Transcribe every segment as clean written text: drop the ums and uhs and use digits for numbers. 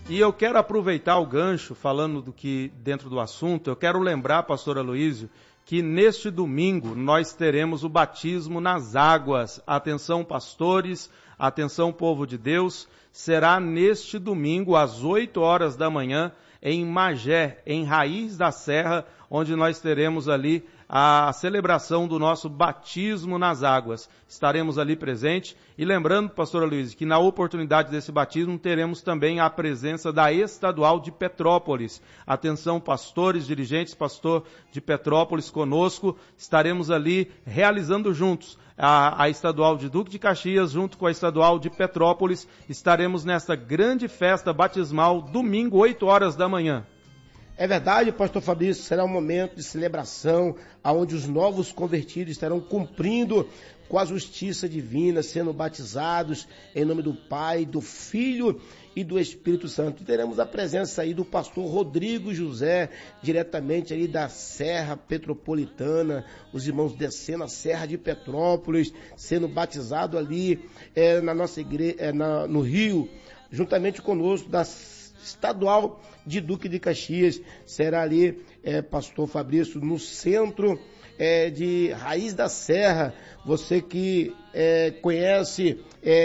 E eu quero aproveitar o gancho, falando do que dentro do assunto, eu quero lembrar, pastor Aloísio, que neste domingo nós teremos o batismo nas águas. Atenção, pastores, atenção, povo de Deus, será neste domingo, às 8 horas da manhã, em Magé, em Raiz da Serra, onde nós teremos ali a celebração do nosso batismo nas águas. Estaremos ali presentes. E lembrando, pastor Luiz, que na oportunidade desse batismo teremos também a presença da Estadual de Petrópolis. Atenção, pastores, dirigentes, pastor de Petrópolis conosco. Estaremos ali realizando juntos a Estadual de Duque de Caxias, junto com a Estadual de Petrópolis. Estaremos nesta grande festa batismal, domingo, 8 horas da manhã. É verdade, pastor Fabrício, será um momento de celebração, onde os novos convertidos estarão cumprindo com a justiça divina, sendo batizados em nome do Pai, do Filho e do Espírito Santo. E teremos a presença aí do pastor Rodrigo José, diretamente aí da Serra Petropolitana, os irmãos descendo a Serra de Petrópolis, sendo batizado ali na nossa igreja, no Rio, juntamente conosco, da Estadual de Duque de Caxias. Será ali, pastor Fabrício, no centro de Raiz da Serra. Você que conhece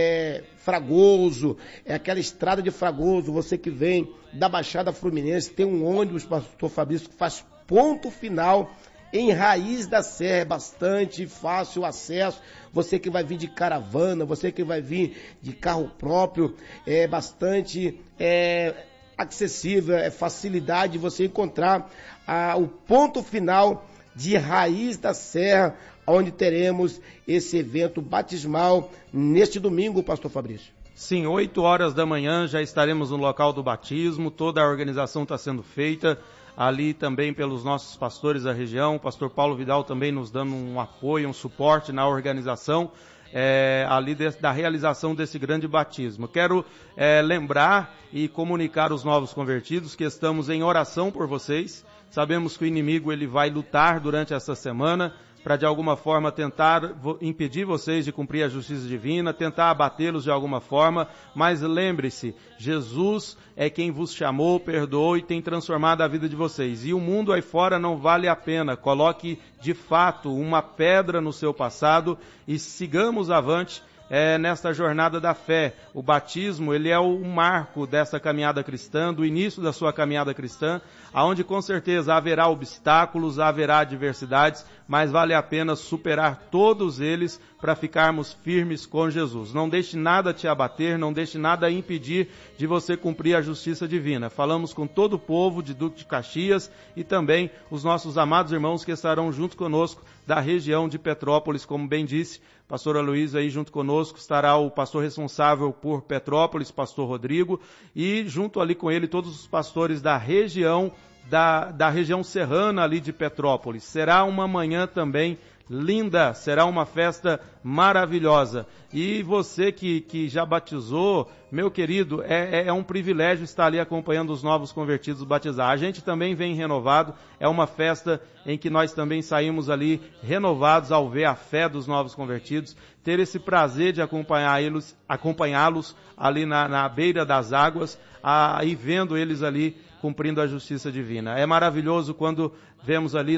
Fragoso, aquela estrada de Fragoso, você que vem da Baixada Fluminense, tem um ônibus, pastor Fabrício, que faz ponto final em Raiz da Serra, é bastante fácil o acesso. Você que vai vir de caravana, você que vai vir de carro próprio, é bastante acessível, é facilidade de você encontrar o ponto final de Raiz da Serra, onde teremos esse evento batismal neste domingo, pastor Fabrício. Sim, 8 horas da manhã já estaremos no local do batismo, toda a organização está sendo feita ali também pelos nossos pastores da região, o pastor Paulo Vidal também nos dando um apoio, um suporte na organização ali da realização desse grande batismo. Quero lembrar e comunicar aos novos convertidos que estamos em oração por vocês. Sabemos que o inimigo ele vai lutar durante essa semana para de alguma forma tentar impedir vocês de cumprir a justiça divina, tentar abatê-los de alguma forma, mas lembre-se, Jesus é quem vos chamou, perdoou e tem transformado a vida de vocês. E o mundo aí fora não vale a pena. Coloque de fato uma pedra no seu passado e sigamos avante nesta jornada da fé. O batismo, ele é o marco dessa caminhada cristã, do início da sua caminhada cristã, aonde com certeza haverá obstáculos, haverá adversidades, mas vale a pena superar todos eles para ficarmos firmes com Jesus. Não deixe nada te abater, não deixe nada impedir de você cumprir a justiça divina. Falamos com todo o povo de Duque de Caxias e também os nossos amados irmãos que estarão junto conosco da região de Petrópolis, como bem disse, pastor Aloísio aí junto conosco, estará o pastor responsável por Petrópolis, pastor Rodrigo, e junto ali com ele todos os pastores da região, da região serrana ali de Petrópolis. Será uma manhã também linda, será uma festa maravilhosa. E você que já batizou, meu querido, é um privilégio estar ali acompanhando os novos convertidos batizar. A gente também vem renovado, é uma festa em que nós também saímos ali renovados ao ver a fé dos novos convertidos, ter esse prazer de acompanhá-los ali na beira das águas, e vendo eles ali cumprindo a justiça divina. É maravilhoso quando vemos ali